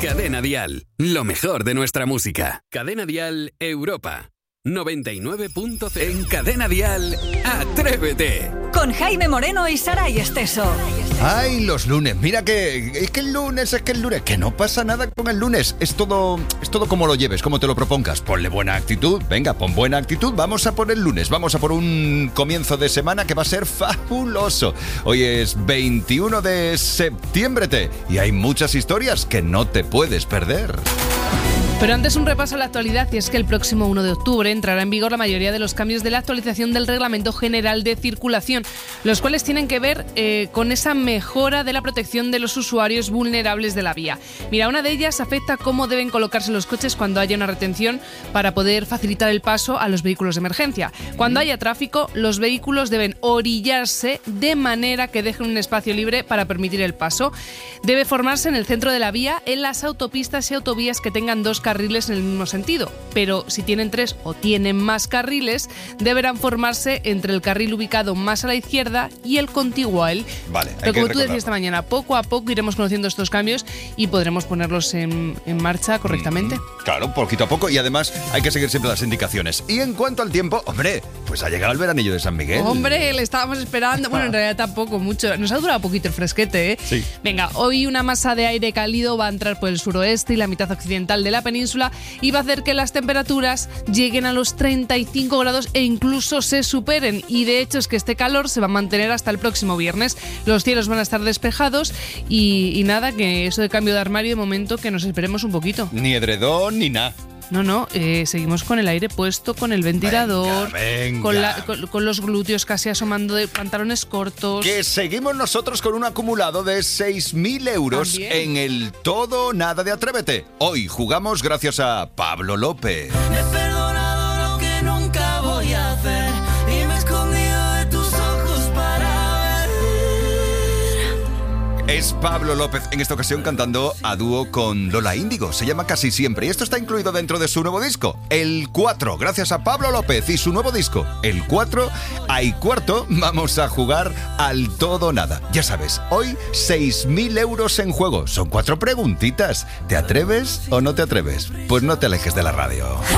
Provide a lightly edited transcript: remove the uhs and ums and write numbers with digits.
Cadena Dial, lo mejor de nuestra música. Cadena Dial Europa 99.0. En Cadena Dial, Atrévete. Con Jaime Moreno y Saray Esteso. Ay, los lunes. Mira que es que el lunes, que no pasa nada con el lunes. Es todo como lo lleves, como te lo propongas. Ponle buena actitud. Venga, pon buena actitud. Vamos a por el lunes. Vamos a por un comienzo de semana que va a ser fabuloso. Hoy es 21 de septiembre y hay muchas historias que no te puedes perder. Pero antes un repaso a la actualidad, y es que el próximo 1 de octubre entrará en vigor la mayoría de los cambios de la actualización del Reglamento General de Circulación, los cuales tienen que ver con esa mejora de la protección de los usuarios vulnerables de la vía. Mira, una de ellas afecta a cómo deben colocarse los coches cuando haya una retención para poder facilitar el paso a los vehículos de emergencia. Cuando haya tráfico, los vehículos deben orillarse de manera que dejen un espacio libre para permitir el paso. Debe formarse en el centro de la vía, en las autopistas y autovías que tengan dos carriles en el mismo sentido, pero si tienen 3 o tienen más carriles, deberán formarse entre el carril ubicado más a la izquierda y el contiguo a él. Vale, pero como tú decías esta mañana, poco a poco iremos conociendo estos cambios y podremos ponerlos en marcha correctamente. Claro, poquito a poco, y además hay que seguir siempre las indicaciones. Y en cuanto al tiempo, hombre, pues ha llegado el veranillo de San Miguel. Hombre, le estábamos esperando. Bueno, en realidad tampoco mucho. Nos ha durado poquito el fresquete, ¿eh? Sí. Venga, hoy una masa de aire cálido va a entrar por el suroeste y la mitad occidental de la península y va a hacer que las temperaturas lleguen a los 35 grados e incluso se superen. Y de hecho es que este calor se va a mantener hasta el próximo viernes. Los cielos van a estar despejados y nada, que eso de cambio de armario de momento que nos esperemos un poquito. Ni edredón ni nada. No, seguimos con el aire puesto, con el ventilador, Venga. Con los glúteos casi asomando de pantalones cortos. Que seguimos nosotros con un acumulado de 6.000 euros ¿También? en el todo nada de Atrévete. Hoy jugamos gracias a Pablo López. He perdonado lo que nunca voy a hacer y me he escondido de tus ojos para ver. Es Pablo López, en esta ocasión cantando a dúo con Lola Índigo. Se llama Casi Siempre y esto está incluido dentro de su nuevo disco, El 4. Gracias a Pablo López y su nuevo disco, El 4, hay cuarto, vamos a jugar al todo nada. Ya sabes, hoy 6.000 euros en juego. Son 4 preguntitas. ¿Te atreves o no te atreves? Pues no te alejes de la radio.